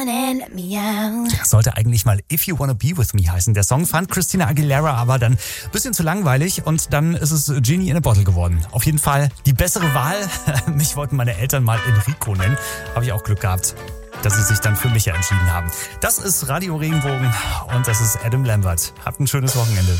Sollte eigentlich mal If You Wanna Be With Me heißen. Der Song fand Christina Aguilera aber dann ein bisschen zu langweilig und dann ist es Genie in a Bottle geworden. Auf jeden Fall die bessere Wahl. Mich wollten meine Eltern mal Enrico nennen. Habe ich auch Glück gehabt, dass sie sich dann für mich entschieden haben. Das ist Radio Regenbogen und das ist Adam Lambert. Habt ein schönes Wochenende.